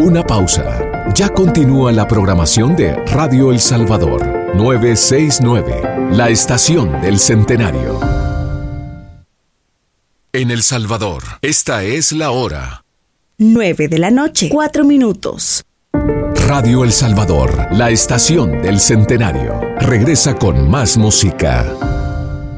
una pausa. Ya continúa la programación de Radio El Salvador, 969, la estación del centenario. En El Salvador, esta es la hora. 9 de la noche, 4 minutos. Radio El Salvador, la estación del centenario. Regresa con más música.